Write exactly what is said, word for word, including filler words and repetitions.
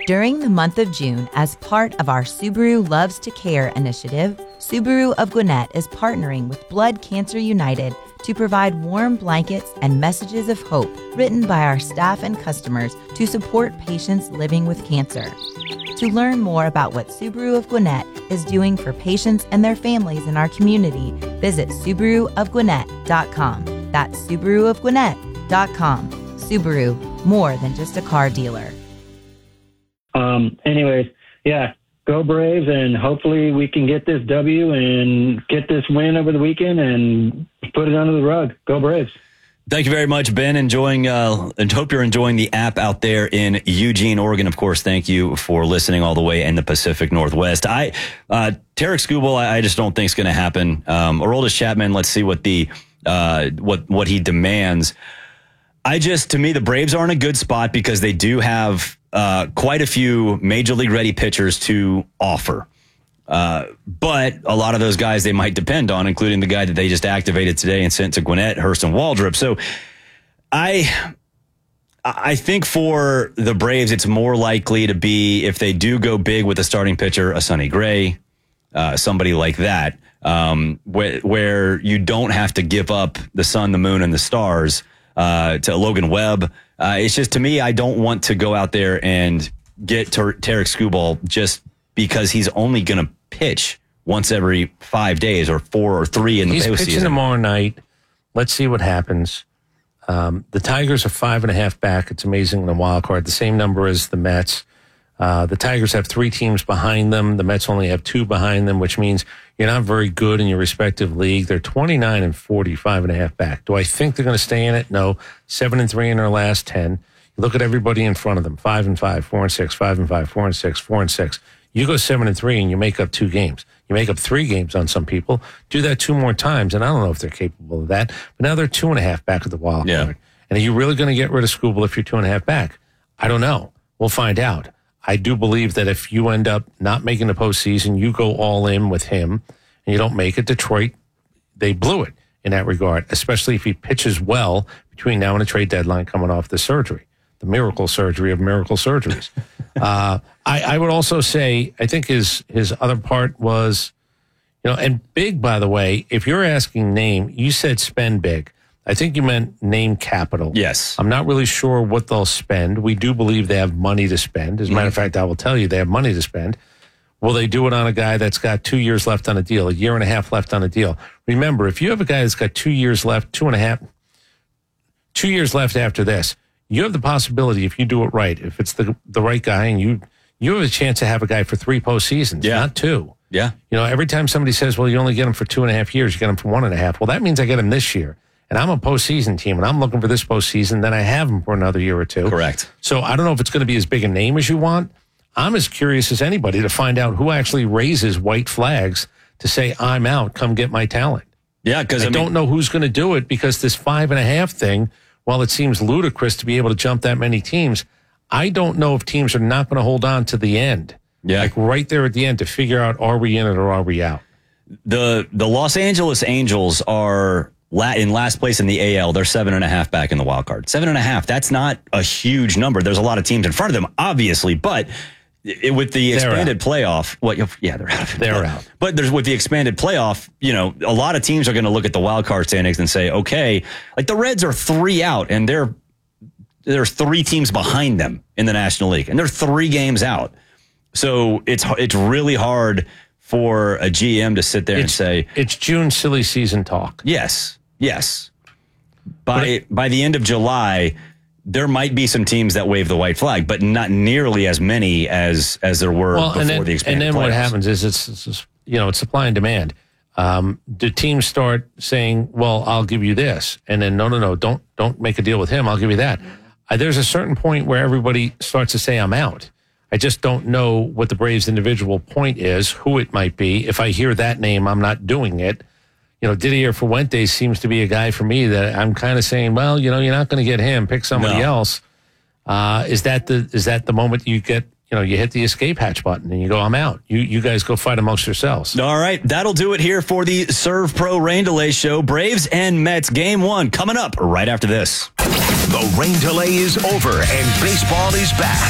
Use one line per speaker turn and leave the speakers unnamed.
During the month of June, as part of our Subaru Loves to Care initiative, Subaru of Gwinnett is partnering with Blood Cancer United to provide warm blankets and messages of hope written by our staff and customers to support patients living with cancer. To learn more about what Subaru of Gwinnett is doing for patients and their families in our community, visit Subaru of Gwinnett dot com. That's Subaru of Gwinnett dot com. Subaru, more than just a car dealer.
Um, anyways, yeah, go Braves, and hopefully we can get this W and get this win over the weekend and put it under the rug. Go Braves.
Thank you very much, Ben. Enjoying, uh, and hope you're enjoying the app out there in Eugene, Oregon. Of course, thank you for listening all the way in the Pacific Northwest. I, uh, Tarek Skubal, I, I just don't think it's going to happen. Um, Aroldis Chapman, let's see what the, uh, what, what he demands. I just, to me, the Braves are in a good spot because they do have, uh, quite a few major league ready pitchers to offer. Uh, but a lot of those guys they might depend on, including the guy that they just activated today and sent to Gwinnett, Hurston Waldrop. So I, I think for the Braves, it's more likely to be, if they do go big with a starting pitcher, a Sonny Gray, uh, somebody like that, um, where, where you don't have to give up the sun, the moon, and the stars, uh, to Logan Webb. Uh, it's just, to me, I don't want to go out there and get Tar- Tarek Skubal just because he's only going to pitch once every five days or four or three in the postseason.
He's pitching tomorrow night. Let's see what happens. Um, the Tigers are five and a half back. It's amazing in the wild card. The same number as the Mets. Uh, the Tigers have three teams behind them. The Mets only have two behind them, which means you're not very good in your respective league. They're twenty-nine and forty-five and a half back. Do I think they're going to stay in it? No. Seven and three in their last ten. You look at everybody in front of them. Five and five, four and six, five and five, four and six, four and six. You go seven and three and you make up two games. You make up three games on some people. Do that two more times, and I don't know if they're capable of that. But now they're two and a half back at the wild
yeah.
card. And are you really going to get rid of Skubal if you're two and a half back? I don't know. We'll find out. I do believe that if you end up not making the postseason, you go all in with him, and you don't make it. Detroit, they blew it in that regard, especially if he pitches well between now and the trade deadline coming off the surgery, the miracle surgery of miracle surgeries. uh, I, I would also say, I think his his other part was, you know, and big, by the way, if you're asking name, you said spend big. I think you meant name capital.
Yes.
I'm not really sure what they'll spend. We do believe they have money to spend. As a matter of fact, I will tell you they have money to spend. Will they do it on a guy that's got two years left on a deal, a year and a half left on a deal? Remember, if you have a guy that's got two years left, two and a half, two years left after this, you have the possibility, if you do it right, if it's the the right guy, and you you have a chance to have a guy for three postseasons,
yeah.
not two.
Yeah.
You know, every time somebody says, well, you only get him for two and a half years, you get him for one and a half. Well, that means I get him this year. And I'm a postseason team, and I'm looking for this postseason, then I have him for another year or two.
Correct.
So I don't know if it's going to be as big a name as you want. I'm as curious as anybody to find out who actually raises white flags to say, I'm out, come get my talent.
Yeah, because
I,
I mean,
don't know who's going to do it, because this five and a half thing, while it seems ludicrous to be able to jump that many teams, I don't know if teams are not going to hold on to the end.
Yeah.
Like right there at the end to figure out, are we in it or are we out?
The, the Los Angeles Angels are La- in last place in the A L. They're seven and a half back in the wild card. Seven and a half. That's not a huge number. There's a lot of teams in front of them, obviously, but it, with the
They're
expanded
out.
playoff, what? Yeah, they're out. Of it.
They're
but,
out.
But there's with the expanded playoff, you know, a lot of teams are going to look at the wild card standings and say, okay, like the Reds are three out, and they're there's three teams behind them in the National League, and they're three games out. So it's it's really hard for a G M to sit there
It's,
and say,
it's June silly season talk.
yes. Yes. By it, by the end of July, there might be some teams that wave the white flag, but not nearly as many as as there were
Well,
before
and then,
the expanded
and then
playoffs.
what happens is it's, it's, it's you know it's supply and demand. Um, do teams start saying, "Well, I'll give you this," and then no, no, no, don't don't make a deal with him. I'll give you that. Uh, there's a certain point where everybody starts to say, "I'm out." I just don't know what the Braves' individual point is, who it might be. If I hear that name, I'm not doing it. You know, Didier Fuentes seems to be a guy for me that I'm kind of saying, well, you know, you're not going to get him. Pick somebody
No.
else. Uh, is that the is that the moment you get, you know, you hit the escape hatch button and you go, I'm out. You you guys go fight amongst yourselves.
All right, that'll do it here for the Serve Pro Rain Delay Show. Braves and Mets game one coming up right after this.
The rain delay is over and baseball is back.